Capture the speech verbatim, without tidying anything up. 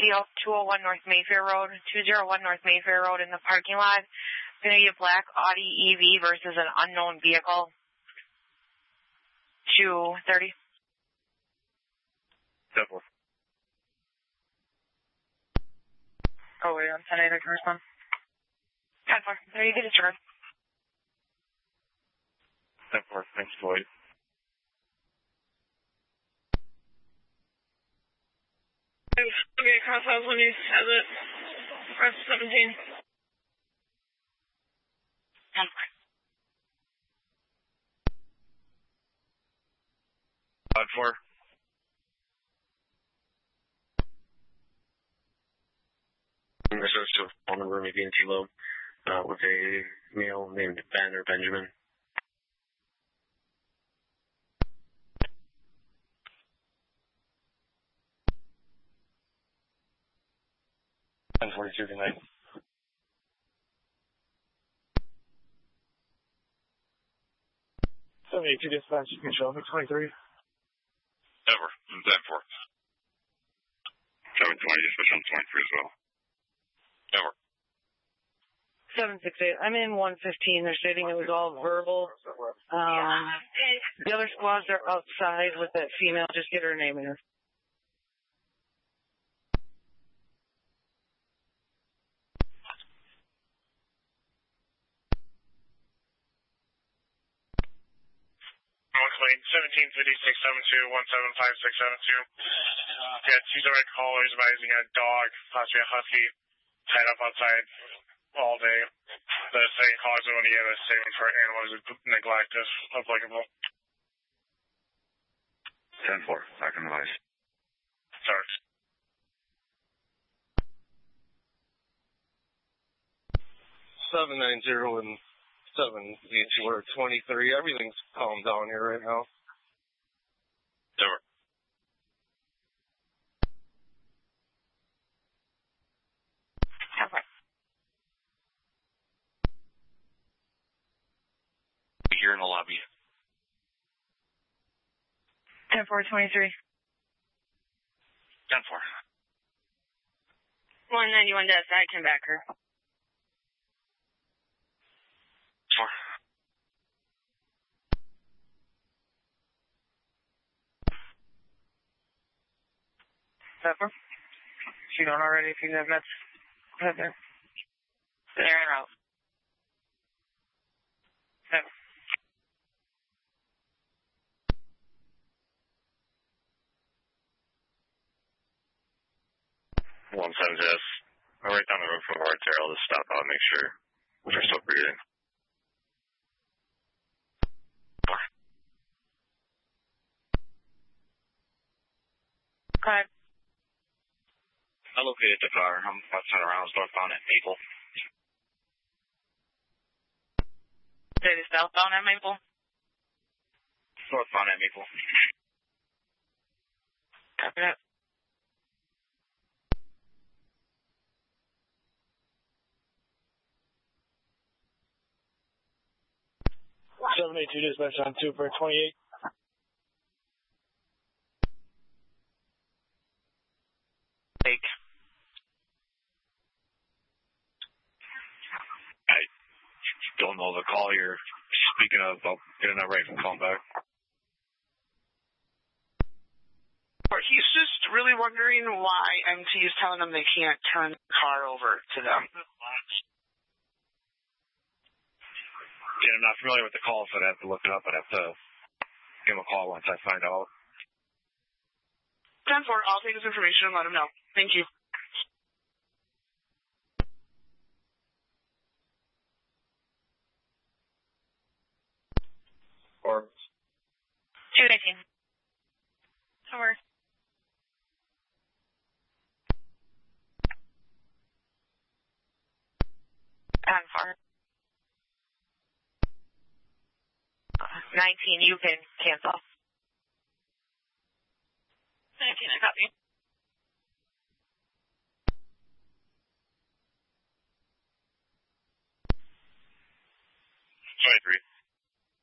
two oh one North Mayfair Road, two oh one North Mayfair Road in the parking lot. It's going to be a black Audi E V versus an unknown vehicle. two thirty. Double. Oh, wait, on ten eight, I can respond. ten four. There you get it, sir. ten four. Thanks, Floyd. Okay, cross house when you has it. Press seventeen. ten four. Five four. This is to a phone number, maybe in T-Lobe, uh, with a male named Ben or Benjamin. ten forty-two, good night. seven eight two dispatch, you can show me twenty-three. Over. ten four. seven twenty, dispatch on twenty-three as well. Over. seven six eight. I'm in one fifteen. They're stating it was all verbal. Um, the other squads are outside with that female. Just get her name in here. seventeen fifty-six seventy-two one seven five six seven two. We had two direct callers advising a dog, possibly a husky, tied up outside all day. The second caller is going to give a statement for animals neglect if applicable. ten four, back on the device. Sorry. seven nine zero and seven eight two or twenty-three. Everything's calmed down here right now. Over. Okay. Here in the lobby. ten four twenty-three. ten four. one ninety-one deaths. I can back her. Four. Pepper. She don't already if you have meds. Go ahead there. They're en route. Pepper. One seven S. I'm right down the road from Artero. I'll just stop out and make sure we're still breathing. Okay. I located the car. I'm about to turn around, northbound at Maple. Say the southbound at Maple? Northbound at Maple. Copy that. seven eight two dispatch on two for twenty-eight. Take. I don't know the call you're speaking of. I'll get an right from calling back. He's just really wondering why M T is telling them they can't turn the car over to them. Yeah, I'm not familiar with the call, so I'd have to look it up. I'd have to give him a call once I find out. ten four, I'll take this information and let him know. Thank you. Or two eighteen. Over. On far. nineteen, you can cancel. nineteen, I copy. twenty-three.